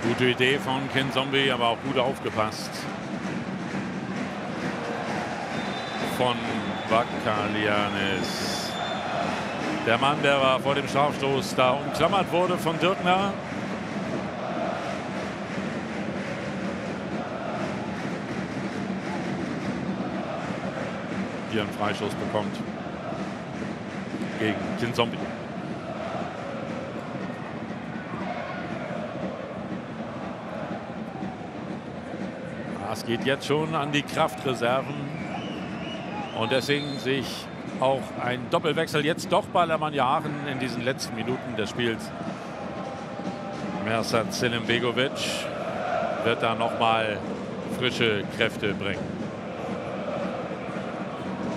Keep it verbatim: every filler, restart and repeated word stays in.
Gute Idee von Kinzombie, aber auch gut aufgepasst von Vakalianis. Der Mann, der war vor dem Strafstoß da umklammert wurde von Dirkner. Hier einen Freistoß bekommt gegen Kinzombie. Es geht jetzt schon an die Kraftreserven und deswegen sehe ich auch ein Doppelwechsel jetzt doch bei Alemannia Aachen in diesen letzten Minuten des Spiels. Mersat Selimbegovic wird da noch mal frische Kräfte bringen.